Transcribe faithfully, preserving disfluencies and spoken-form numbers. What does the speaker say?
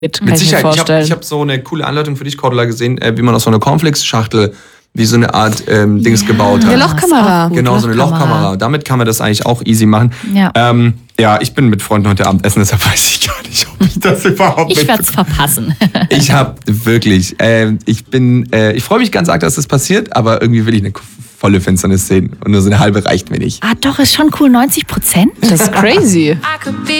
mit, Mit Sicherheit. Ich, ich habe hab so eine coole Anleitung für dich, Cordula, gesehen, äh, wie man aus so einer Cornflakes-Schachtel wie so eine Art ähm, Dings ja, gebaut hat. Eine Lochkamera. Genau, so eine Lochkamera. Damit kann man das eigentlich auch easy machen. Ja, ähm, ja ich bin mit Freunden heute Abend essen, deshalb weiß ich gar nicht, ob ich das überhaupt Ich werde es verpassen. Ich habe wirklich, äh, ich bin, äh, ich freue mich ganz arg, dass das passiert, aber irgendwie will ich eine volle Finsternis sehen und nur so eine halbe reicht mir nicht. Ah, doch, ist schon cool, neunzig Prozent. Das ist crazy.